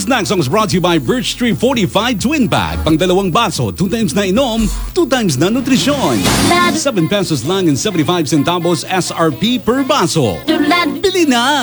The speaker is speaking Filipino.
snack songs brought to you by Birch Tree Fortified Twin Pack. Pang dalawang baso, 2 times na inom, 2 times na nutrisyon. 7 pesos lang and 75 centavos SRP per baso. Bili na!